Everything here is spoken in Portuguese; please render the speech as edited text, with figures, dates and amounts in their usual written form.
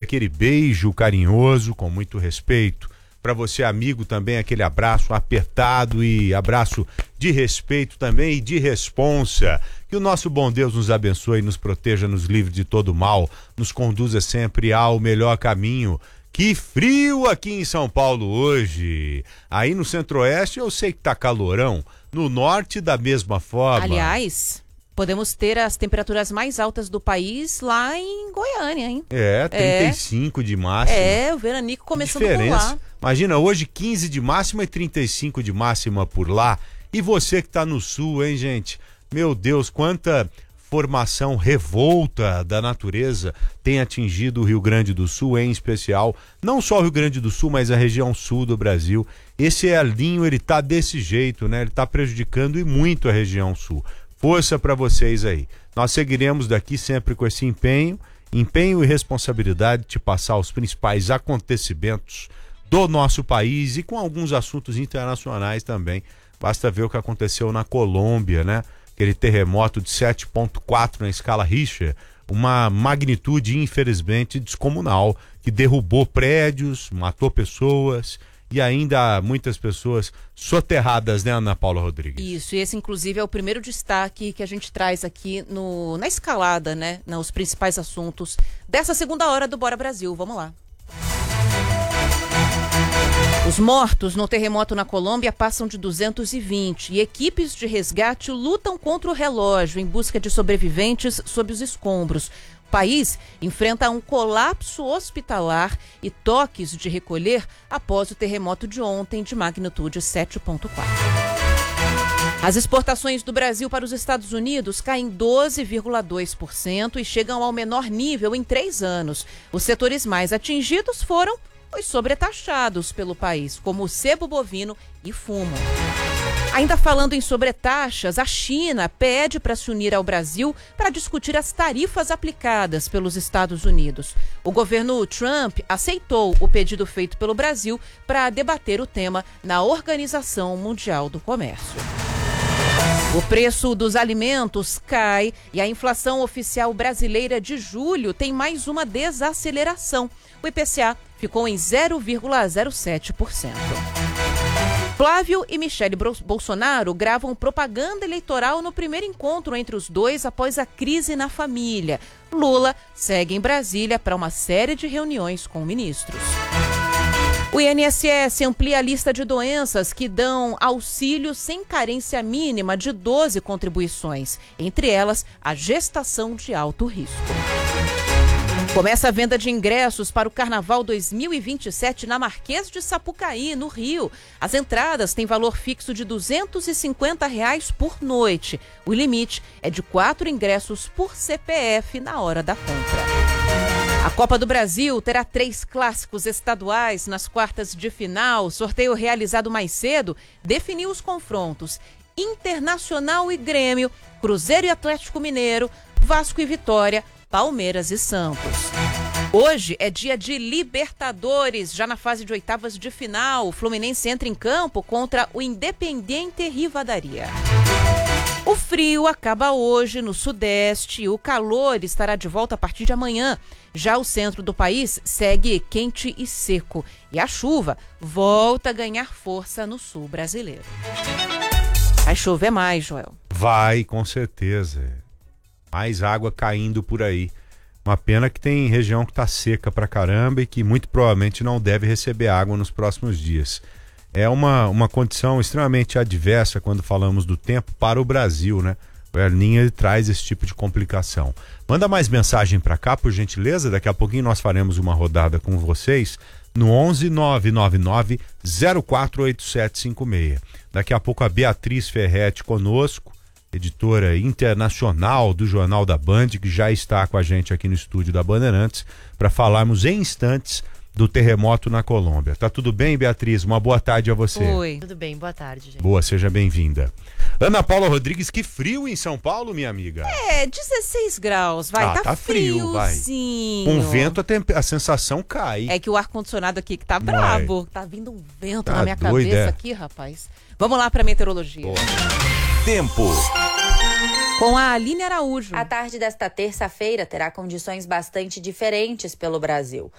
aquele beijo carinhoso, com muito respeito. Para você, amigo, também aquele abraço apertado e abraço de respeito também e de responsa. Que o nosso bom Deus nos abençoe, nos proteja, nos livre de todo mal, nos conduza sempre ao melhor caminho. Que frio aqui em São Paulo hoje. Aí no Centro-Oeste eu sei que tá calorão. No Norte da mesma forma. Aliás, podemos ter as temperaturas mais altas do país lá em Goiânia, hein? 35 de máxima. O veranico começando por lá. Imagina, hoje 15 de máxima e 35 de máxima por lá. E você que tá no sul, hein, gente? Meu Deus, quanta formação revolta da natureza tem atingido o Rio Grande do Sul, em especial. Não só o Rio Grande do Sul, mas a região sul do Brasil. Esse elinho, ele tá desse jeito, né? Ele tá prejudicando e muito a região sul. Força para vocês aí. Nós seguiremos daqui sempre com esse empenho e responsabilidade de te passar os principais acontecimentos do nosso país e com alguns assuntos internacionais também. Basta ver o que aconteceu na Colômbia, né? Aquele terremoto de 7,4 na escala Richter, uma magnitude infelizmente descomunal, que derrubou prédios, matou pessoas e ainda muitas pessoas soterradas, né, Ana Paula Rodrigues? Isso, e esse inclusive é o primeiro destaque que a gente traz aqui na escalada, né, nos principais assuntos dessa segunda hora do Bora Brasil. Vamos lá. Os mortos no terremoto na Colômbia passam de 220 e equipes de resgate lutam contra o relógio em busca de sobreviventes sob os escombros. O país enfrenta um colapso hospitalar e toques de recolher após o terremoto de ontem de magnitude 7,4. As exportações do Brasil para os Estados Unidos caem 12,2% e chegam ao menor nível em 3 anos. Os setores mais atingidos foram os sobretaxados pelo país, como o sebo bovino e fumo. Ainda falando em sobretaxas, a China pede para se unir ao Brasil para discutir as tarifas aplicadas pelos Estados Unidos. O governo Trump aceitou o pedido feito pelo Brasil para debater o tema na Organização Mundial do Comércio. O preço dos alimentos cai e a inflação oficial brasileira de julho tem mais uma desaceleração. O IPCA ficou em 0,07%. Flávio e Michele Bolsonaro gravam propaganda eleitoral no primeiro encontro entre os dois após a crise na família. Lula segue em Brasília para uma série de reuniões com ministros. O INSS amplia a lista de doenças que dão auxílio sem carência mínima de 12 contribuições, entre elas a gestação de alto risco. Começa a venda de ingressos para o Carnaval 2027 na Marquês de Sapucaí, no Rio. As entradas têm valor fixo de R$ 250 por noite. O limite é de 4 ingressos por CPF na hora da compra. A Copa do Brasil terá 3 clássicos estaduais nas quartas de final. O sorteio realizado mais cedo definiu os confrontos: Internacional e Grêmio, Cruzeiro e Atlético Mineiro, Vasco e Vitória, Palmeiras e Santos. Hoje é dia de Libertadores, já na fase de oitavas de final. O Fluminense entra em campo contra o Independiente Rivadavia. O frio acaba hoje no Sudeste e o calor estará de volta a partir de amanhã. Já o centro do país segue quente e seco e a chuva volta a ganhar força no sul brasileiro. Vai chover mais, Joel? Vai, com certeza. Mais água caindo por aí. Uma pena que tem região que está seca pra caramba e que muito provavelmente não deve receber água nos próximos dias. É uma condição extremamente adversa quando falamos do tempo para o Brasil, né? O El Niño, ele traz esse tipo de complicação. Manda mais mensagem para cá, por gentileza. Daqui a pouquinho nós faremos uma rodada com vocês no 11-999 048756. Daqui a pouco a Beatriz Ferretti conosco, editora internacional do Jornal da Band, que já está com a gente aqui no estúdio da Bandeirantes, para falarmos em instantes do terremoto na Colômbia. Tá tudo bem, Beatriz? Uma boa tarde a você. Oi. Tudo bem, boa tarde, gente. Boa, seja bem-vinda. Ana Paula Rodrigues, que frio em São Paulo, minha amiga. 16 graus, vai, tá frio, vai. Com vento a sensação cai. É que o ar-condicionado aqui que tá brabo, tá vindo um vento Tá na minha doido, cabeça é? aqui, rapaz. Vamos lá pra meteorologia. Boa. Tempo. Com a Aline Araújo. A tarde desta terça-feira terá condições bastante diferentes pelo Brasil.